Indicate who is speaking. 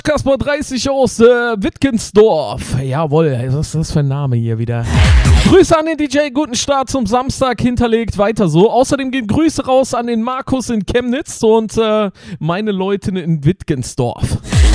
Speaker 1: Kasper 30 aus Wittgensdorf. Jawohl, was ist das für ein Name hier wieder? Grüße an den DJ, guten Start zum Samstag, hinterlegt, weiter so. Außerdem gehen Grüße raus an den Markus in Chemnitz und meine Leute in Wittgensdorf.